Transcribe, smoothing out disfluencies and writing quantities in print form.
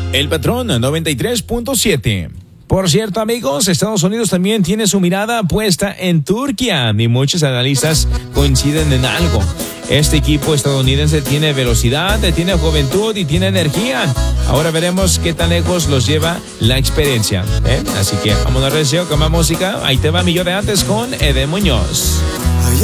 El Patrón 93.7. Por cierto, amigos, Estados Unidos también tiene su mirada puesta en Turquía y muchos analistas coinciden en algo. Este equipo estadounidense tiene velocidad, tiene juventud y tiene energía. Ahora veremos qué tan lejos los lleva la experiencia. Así que vámonos recio con más música. Ahí te va mi yo de antes con Eden Muñoz.